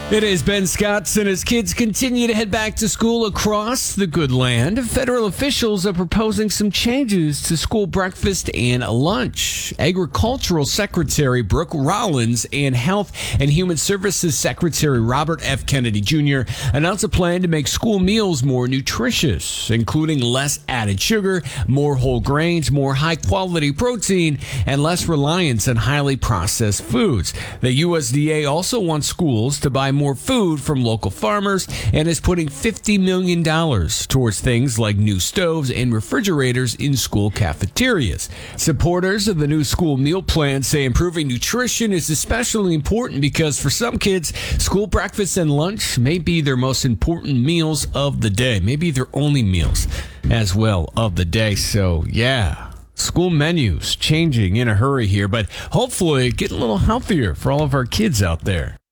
It is Ben Scotts, and as kids continue to head back to school across the good land, federal officials are proposing some changes to school breakfast and lunch. Agricultural Secretary Brooke Rollins and Health and Human Services Secretary Robert F. Kennedy Jr. announced a plan to make school meals more nutritious, including less added sugar, more whole grains, more high-quality protein, and less reliance on highly processed foods. The USDA also wants schools to buy more food from local farmers and is putting $50 million towards things like new stoves and refrigerators in school cafeterias. Supporters of the new school meal plan say improving nutrition is especially important because for some kids, school breakfast and lunch may be their most important meals of the day, maybe their only meals as well of the day. So, yeah. School menus changing in a hurry here, but hopefully getting a little healthier for all of our kids out there.